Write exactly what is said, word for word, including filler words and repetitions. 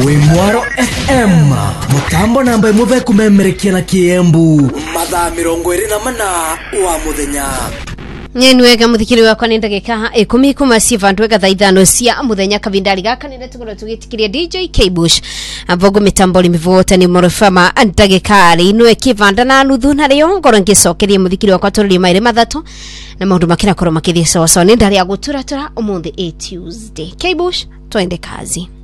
Wimwaro F M mutambo namba imwe kumemerekia na Kiembu mathaa mirongo iri na mana wa muthenya. Nyenwega muthikiri wakwa ni ndagika ikumi kuma sivandwega thaa ithano cia muthenya kavindari gaka ni ndetugora tugitikiria D J K Bush avogo mitamboli mivota ni morofama ndagikari inwe kivanda na nuthu na leo ngoro ngicokeria muthikiri wakwa tururi maire mathatu na maundu makira koro makithia sawa sawa ni ndari ya guturatura umuthi a Tuesday. K Bush twende kazi.